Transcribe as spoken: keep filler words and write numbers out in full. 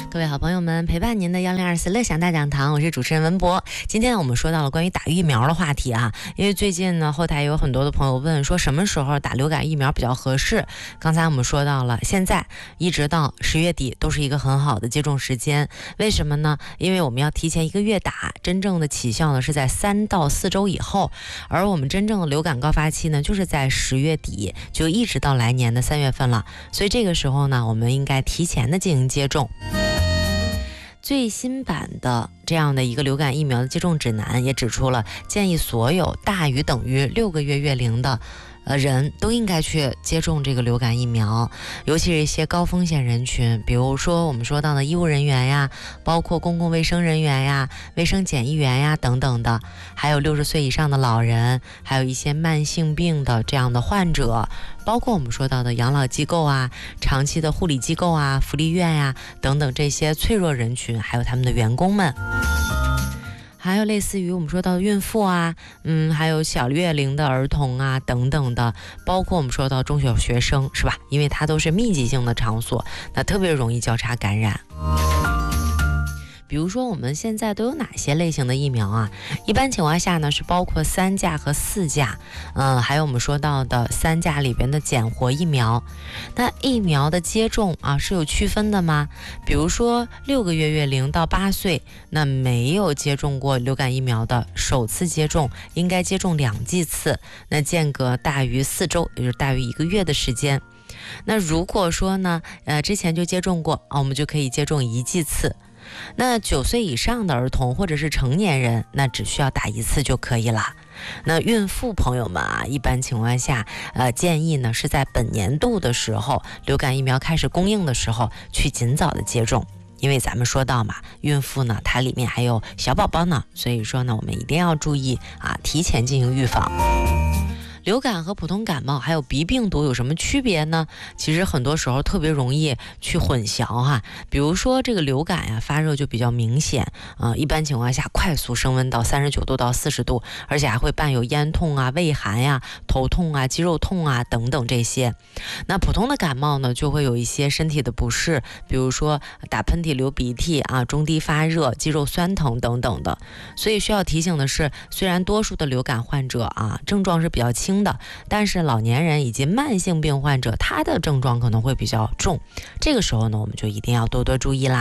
各位好朋友们，陪伴您的幺零二四乐享大讲堂，我是主持人文博。今天我们说到了关于打疫苗的话题啊，因为最近呢，后台有很多的朋友问说什么时候打流感疫苗比较合适。刚才我们说到了，现在一直到十月底都是一个很好的接种时间。为什么呢？因为我们要提前一个月打，真正的起效呢是在三到四周以后，而我们真正的流感高发期呢就是在十月底，就一直到来年的三月份了。所以这个时候呢，我们应该提前的进行接种。最新版的这样的一个流感疫苗的接种指南也指出了，建议所有大于等于六个月月龄的呃人都应该去接种这个流感疫苗，尤其是一些高风险人群，比如说我们说到的医务人员呀，包括公共卫生人员呀、卫生检疫员呀等等的，还有六十岁以上的老人，还有一些慢性病的这样的患者，包括我们说到的养老机构啊、长期的护理机构啊、福利院呀等等这些脆弱人群，还有他们的员工们。还有类似于我们说到的孕妇啊，嗯，还有小月龄的儿童啊等等的，包括我们说到中小学生，是吧？因为它都是密集性的场所，那特别容易交叉感染。比如说我们现在都有哪些类型的疫苗啊？一般情况下呢是包括三价和四价，嗯，还有我们说到的三价里边的减活疫苗。那疫苗的接种啊是有区分的吗？比如说六个月月龄到八岁，那没有接种过流感疫苗的，首次接种应该接种两剂次，那间隔大于四周，也就是大于一个月的时间。那如果说呢，呃，之前就接种过啊，我们就可以接种一剂次。那九岁以上的儿童或者是成年人，那只需要打一次就可以了。那孕妇朋友们啊，一般情况下，呃，建议呢是在本年度的时候，流感疫苗开始供应的时候，去尽早的接种。因为咱们说到嘛，孕妇呢，它里面还有小宝宝呢，所以说呢，我们一定要注意啊，提前进行预防。流感和普通感冒还有鼻病毒有什么区别呢？其实很多时候特别容易去混淆哈。比如说这个流感呀，发热就比较明显啊、呃，一般情况下快速升温到三十九度到四十度，而且还会伴有咽痛啊、畏寒呀、头痛啊、肌肉痛啊等等这些。那普通的感冒呢，就会有一些身体的不适，比如说打喷嚏、流鼻涕啊、中低发热、肌肉酸疼等等的。所以需要提醒的是，虽然多数的流感患者啊症状是比较轻的，但是老年人以及慢性病患者，他的症状可能会比较重。这个时候呢，我们就一定要多多注意啦。